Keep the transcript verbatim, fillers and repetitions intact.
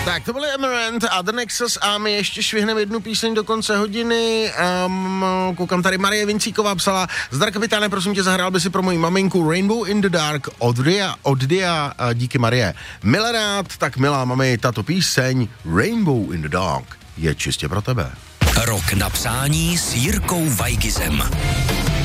Tak to byly Emerald a The Nexus a my ještě švihneme jednu píseň do konce hodiny. Um, koukám tady, Marie Vincíková psala: Zdar kapitáne, prosím tě, zahrál by si pro moji maminku Rainbow in the Dark od Dia, od Dia, a díky Marie. Milé rád, tak milá mami, tato píseň Rainbow in the Dark je čistě pro tebe. Rok na přání s Jirkou Weigizem.